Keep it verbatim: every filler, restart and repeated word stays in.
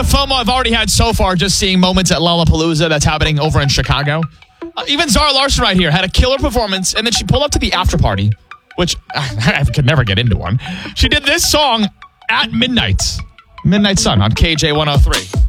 of FOMO I've already had so far just seeing moments at Lollapalooza that's happening over in Chicago. Uh, even Zara Larsson right here had a killer performance, and then she pulled up to the after party, which I could never get into one. She did this song at midnight. Midnight Sun on K J one oh three.